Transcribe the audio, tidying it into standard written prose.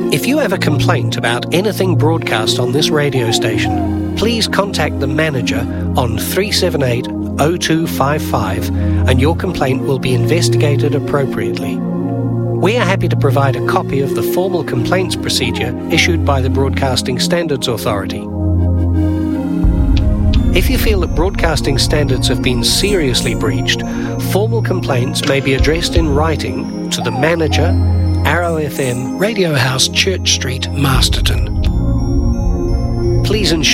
If you have a complaint about anything broadcast on this radio station, please contact the manager on 378-0255 and your complaint will be investigated appropriately. We are happy to provide a copy of the formal complaints procedure issued by the Broadcasting Standards Authority. If you feel that broadcasting standards have been seriously breached, formal complaints may be addressed in writing to the manager, Arrow FM, Radio House, Church Street, Masterton. Please ensure